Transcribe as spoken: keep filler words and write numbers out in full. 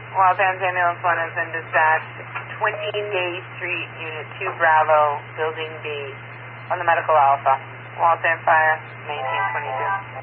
Walter Ambulance one has been dispatched. twenty Day Street, Unit two Bravo, Building B, on the Medical Alpha. Walter and Fire, nineteen twenty-two.